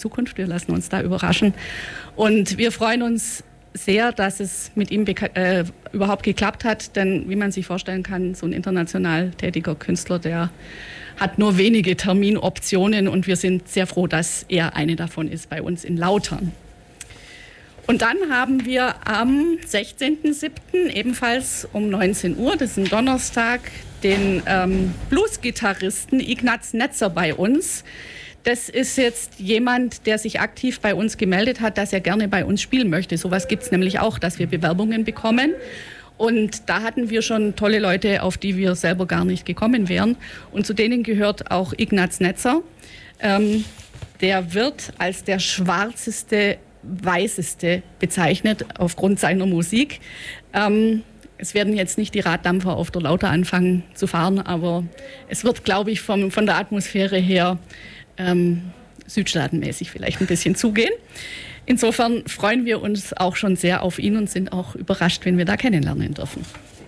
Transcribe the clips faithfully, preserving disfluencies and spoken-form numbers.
Zukunft. Wir lassen uns da überraschen. Und wir freuen uns sehr, dass es mit ihm äh, überhaupt geklappt hat. Denn wie man sich vorstellen kann, so ein international tätiger Künstler, der hat nur wenige Terminoptionen. Und wir sind sehr froh, dass er eine davon ist bei uns in Lautern. Und dann haben wir am sechzehnten siebten ebenfalls um neunzehn Uhr, das ist ein Donnerstag, den ähm, Bluesgitarristen Ignaz Netzer bei uns. Das ist jetzt jemand, der sich aktiv bei uns gemeldet hat, dass er gerne bei uns spielen möchte. Sowas gibt es nämlich auch, dass wir Bewerbungen bekommen. Und da hatten wir schon tolle Leute, auf die wir selber gar nicht gekommen wären. Und zu denen gehört auch Ignaz Netzer. Ähm, der wird als der schwarzeste Weißeste bezeichnet aufgrund seiner Musik. Ähm, es werden jetzt nicht die Raddampfer auf der Lauter anfangen zu fahren, aber es wird, glaube ich, vom, von der Atmosphäre her ähm, südstaatenmäßig vielleicht ein bisschen zugehen. Insofern freuen wir uns auch schon sehr auf ihn und sind auch überrascht, wenn wir da kennenlernen dürfen.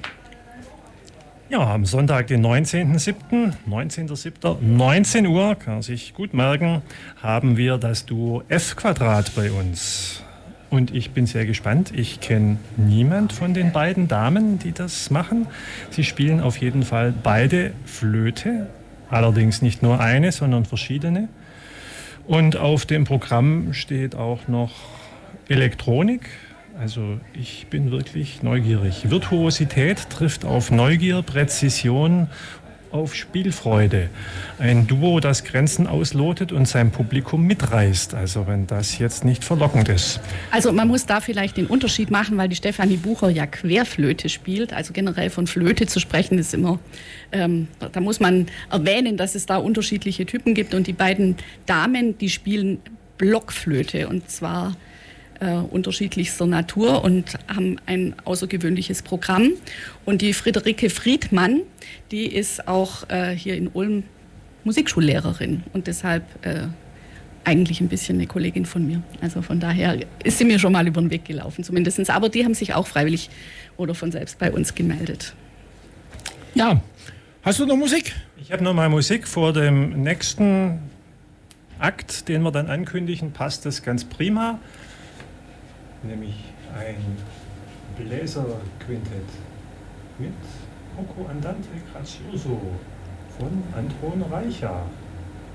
Ja, am Sonntag, den neunzehnten siebten, neunzehnten siebten, neunzehn Uhr, kann man sich gut merken, haben wir das Duo F-Quadrat bei uns. Und ich bin sehr gespannt. Ich kenne niemand von den beiden Damen, die das machen. Sie spielen auf jeden Fall beide Flöte, allerdings nicht nur eine, sondern verschiedene. Und auf dem Programm steht auch noch Elektronik. Also ich bin wirklich neugierig. Virtuosität trifft auf Neugier, Präzision, auf Spielfreude. Ein Duo, das Grenzen auslotet und sein Publikum mitreißt. Also wenn das jetzt nicht verlockend ist. Also man muss da vielleicht den Unterschied machen, weil die Stefanie Bucher ja Querflöte spielt. Also generell von Flöte zu sprechen ist immer, ähm, da muss man erwähnen, dass es da unterschiedliche Typen gibt. Und die beiden Damen, die spielen Blockflöte und zwar Äh, unterschiedlichster Natur und haben ein außergewöhnliches Programm. Und die Friederike Friedmann, die ist auch äh, hier in Ulm Musikschullehrerin und deshalb äh, eigentlich ein bisschen eine Kollegin von mir. Also von daher ist sie mir schon mal über den Weg gelaufen zumindest. Aber die haben sich auch freiwillig oder von selbst bei uns gemeldet. Ja, hast du noch Musik? Ich habe noch mal Musik vor dem nächsten Akt, den wir dann ankündigen, passt das ganz prima. Nämlich ein Bläserquintett mit Poco Andante Grazioso von Anton Reicha.